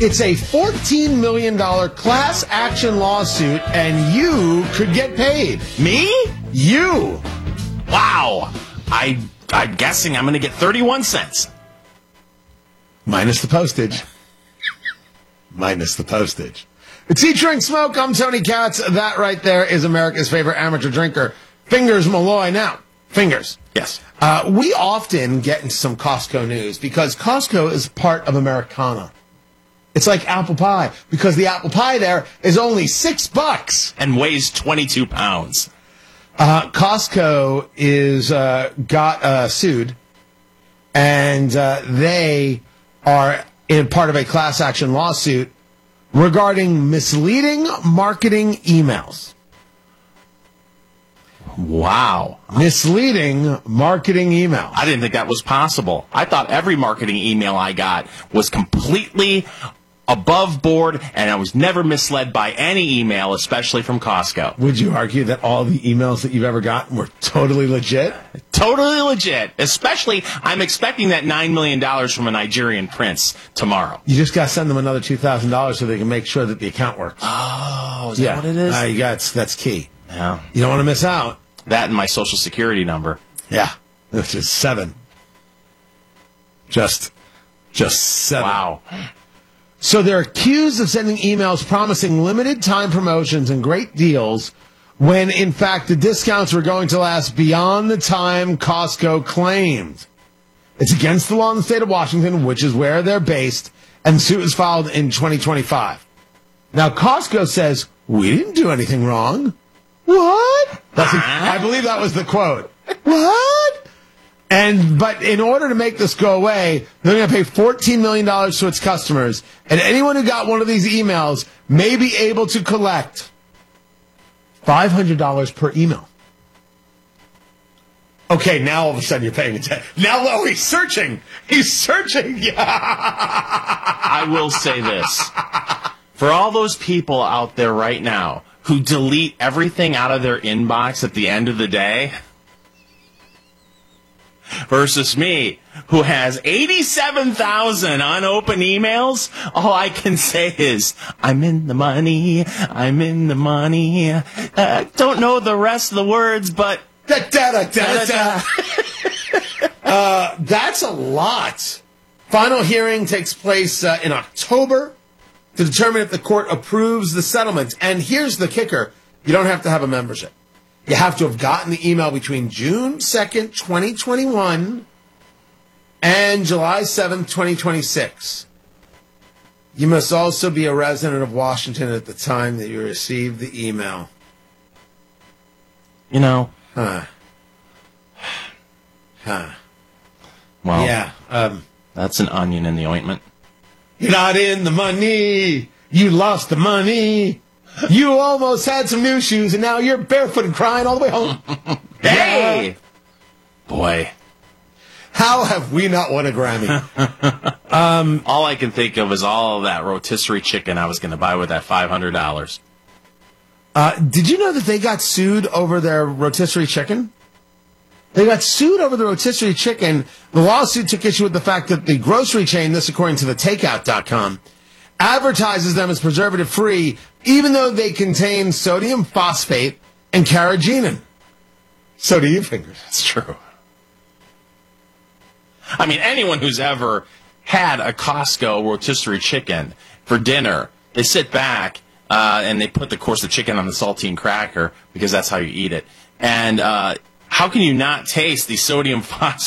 It's a $14 million class action lawsuit, and you could get paid. Me? You. Wow. I'm guessing I'm going to get 31 cents. Minus the postage. Minus the postage. It's Eat, Drink, Smoke. I'm Tony Katz. That right there is America's favorite amateur drinker, Fingers Malloy. Now, Fingers. Yes. We often get into some Costco news because Costco is part of Americana. It's like apple pie because the apple pie there is only $6 and weighs 22 pounds. Costco is got sued, and they are in part of a class action lawsuit regarding misleading marketing emails. Wow. Misleading marketing emails. I didn't think that was possible. I thought every marketing email I got was completely above board, and I was never misled by any email, especially from Costco. Would you argue that all the emails that you've ever gotten were totally legit? Totally legit. Especially, I'm expecting that $9 million from a Nigerian prince tomorrow. You just got to send them another $2,000 so they can make sure that the account works. Oh, is that what it is? That's key. Yeah. You don't want to miss out. That and my social security number. Yeah. Which is 7. Just 7. Wow. So they're accused of sending emails promising limited time promotions and great deals when, in fact, the discounts were going to last beyond the time Costco claimed. It's against the law in the state of Washington, which is where they're based, and the suit was filed in 2025. Now, Costco says, we didn't do anything wrong. What? I believe that was the quote. What? But in order to make this go away, they're going to pay $14 million to its customers. And anyone who got one of these emails may be able to collect $500 per email. Okay, now all of a sudden you're paying attention. Now, he's searching. He's searching. I will say this. For all those people out there right now who delete everything out of their inbox at the end of the day versus me, who has 87,000 unopened emails, all I can say is, I'm in the money, I'm in the money. Don't know the rest of the words, but... That's a lot. Final hearing takes place in October to determine if the court approves the settlement. And here's the kicker. You don't have to have a membership. You have to have gotten the email between June 2nd, 2021 and July 7th, 2026. You must also be a resident of Washington at the time that you received the email. You know. Well, yeah. That's an onion in the ointment. You're not in the money. You lost the money. You almost had some new shoes, and now you're barefoot and crying all the way home. Hey! Yeah. Boy. How have we not won a Grammy? All I can think of is all of that rotisserie chicken I was going to buy with that $500. Did you know that they got sued over their rotisserie chicken? They got sued over the rotisserie chicken. The lawsuit took issue with the fact that the grocery chain, this according to the takeout.com, advertises them as preservative-free, even though they contain sodium phosphate and carrageenan. So do you, Fingers. That's true. I mean, anyone who's ever had a Costco rotisserie chicken for dinner, they sit back and they put, of course, the chicken on the saltine cracker because that's how you eat it. And how can you not taste the sodium phosphate